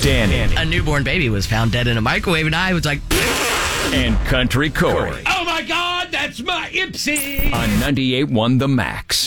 Danny. A newborn baby was found dead in a microwave, and I was like, And Country Corey. Oh my God, that's my Ipsy! On 98.1 The Max.